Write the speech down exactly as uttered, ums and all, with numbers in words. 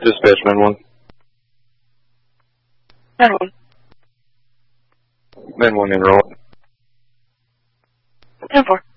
Dispatch, man one. Man one. Man one, enroll. ten four.